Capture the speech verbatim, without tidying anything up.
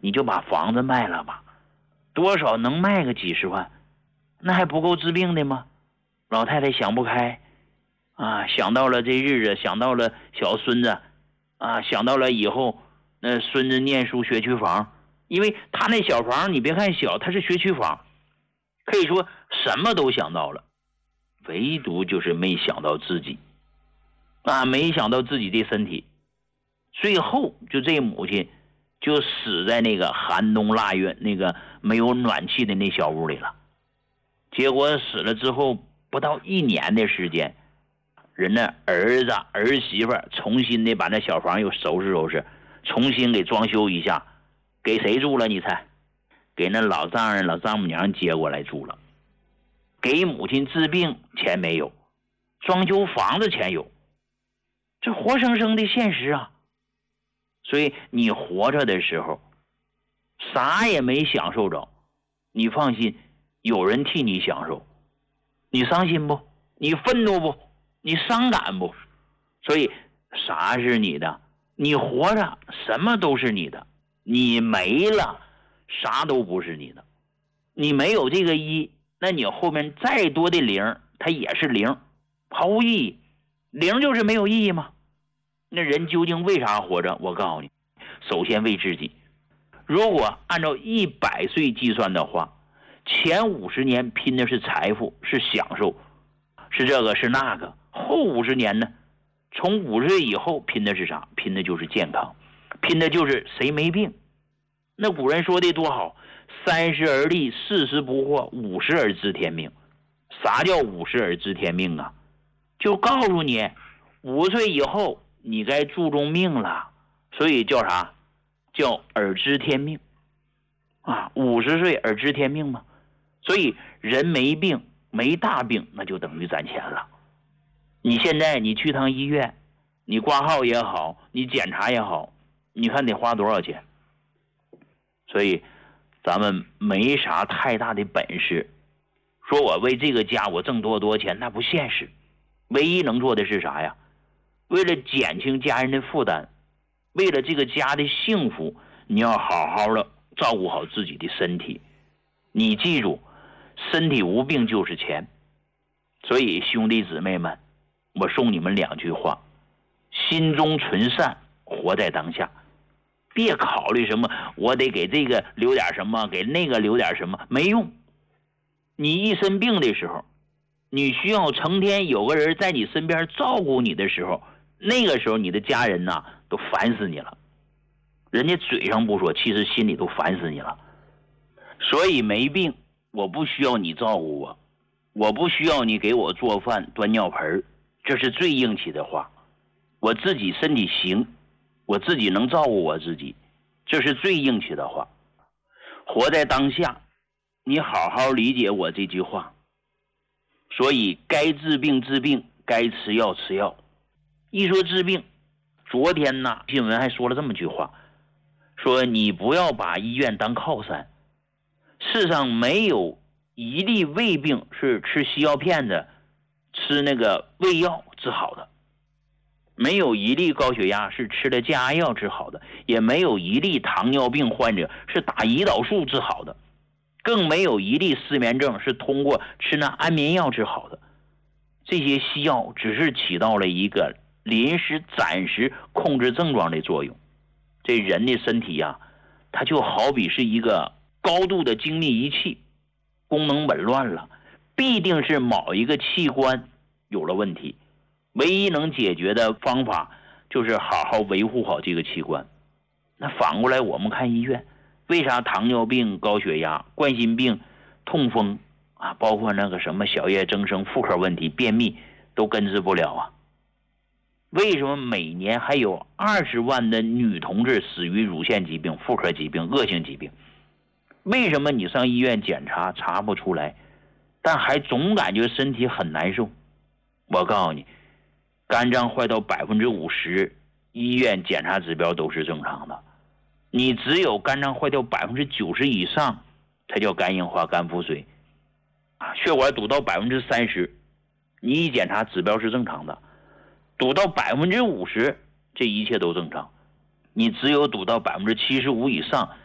你就把房子卖了吧，多少能卖个几十万，那还不够治病的吗？老太太想不开啊，想到了这日子，想到了小孙子啊，想到了以后那孙子念书学区房，因为他那小房你别看小，他是学区房，可以说什么都想到了，唯独就是没想到自己啊，没想到自己的身体。最后就这母亲就死在那个寒冬腊月那个没有暖气的那小屋里了。结果死了之后不到一年的时间，人的儿子儿媳妇重新的把那小房又收拾收拾，重新给装修一下，给谁住了？你猜？给那老丈人老丈母娘接过来住了。给母亲治病钱没有，装修房子钱有，这活生生的现实啊。所以你活着的时候啥也没享受着，你放心，有人替你享受。你伤心不？你愤怒不？你伤感不？所以啥是你的？你活着什么都是你的，你没了啥都不是你的。你没有这个一，那你后面再多的零它也是零，毫无意义。零就是没有意义吗？那人究竟为啥活着？我告诉你，首先为自己。如果按照一百岁计算的话，前五十年拼的是财富，是享受，是这个是那个。后五十年呢，从五十岁以后拼的是啥？拼的就是健康，拼的就是谁没病。那古人说的多好，三十而立，四十不惑，五十而知天命。啥叫五十而知天命啊？就告诉你五十岁以后你该注重命了，所以叫啥？叫耳知天命啊！五十岁耳知天命嘛。所以人没病没大病，那就等于攒钱了。你现在你去趟医院，你挂号也好，你检查也好，你看得花多少钱？所以咱们没啥太大的本事，说我为这个家我挣多多钱，那不现实。唯一能做的是啥呀？为了减轻家人的负担，为了这个家的幸福，你要好好的照顾好自己的身体。你记住，身体无病就是钱。所以兄弟姊妹们，我送你们两句话：心中存善，活在当下。别考虑什么我得给这个留点什么，给那个留点什么，没用。你一生病的时候，你需要成天有个人在你身边照顾你的时候，那个时候你的家人呐、啊、都烦死你了。人家嘴上不说，其实心里都烦死你了。所以没病，我不需要你照顾我，我不需要你给我做饭端尿盆，这是最硬气的话。我自己身体行，我自己能照顾我自己，这是最硬气的话。活在当下，你好好理解我这句话。所以该治病治病，该吃药吃药。一说治病，昨天呢新闻还说了这么句话，说你不要把医院当靠山。世上没有一粒胃病是吃西药片子吃那个胃药治好的，没有一粒高血压是吃了降压药治好的，也没有一粒糖尿病患者是打胰岛素治好的，更没有一粒失眠症是通过吃那安眠药治好的。这些西药只是起到了一个临时暂时控制症状的作用。这人的身体呀、啊，它就好比是一个高度的精密仪器，功能紊乱了，必定是某一个器官有了问题。唯一能解决的方法就是好好维护好这个器官。那反过来我们看医院，为啥糖尿病、高血压、冠心病、痛风啊，包括那个什么小叶增生、妇科问题、便秘都根治不了啊？为什么每年还有二十万的女同志死于乳腺疾病、妇科疾病、恶性疾病？为什么你上医院检查查不出来，但还总感觉身体很难受？我告诉你，肝脏坏到百分之五十，医院检查指标都是正常的。你只有肝脏坏掉百分之九十以上，才叫肝硬化、肝腹水啊。血管堵到百分之三十，你一检查指标是正常的。堵到百分之五十，这一切都正常。你只有堵到百分之七十五以上，